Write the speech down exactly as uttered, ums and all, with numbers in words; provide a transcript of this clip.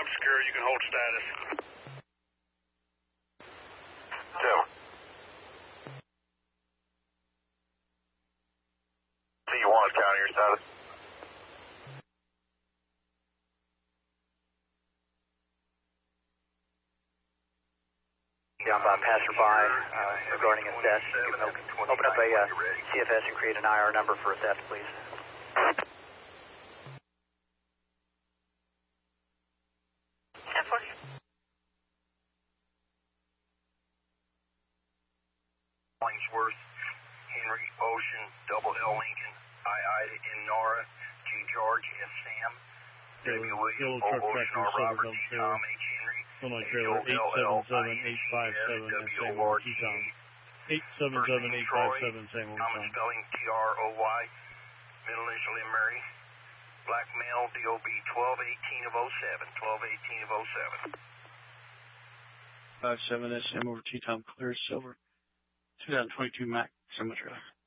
five secure. You can hold status. Tim. T one, counter your status. Down by passerby uh, regarding a theft. Open, open up a uh, C F S and create an I R number for a theft, please. Hollingsworth, Henry, Ocean, Double L Lincoln, I Ida, N Nora, G George, S Sam, W William, O Ocean, R Robert, T Tom, H Henry, Illinois trailer eight seven seven eight five seven and San Juan Teton. eight seven seven eight five seven San Juan common spelling T R O Y, middle initial M Murray, black male, D O B twelve eighteen of oh seven, twelve eighteen of oh seven. five seven S M over Teton, clear silver. two thousand twenty-two Mac, semi trailer.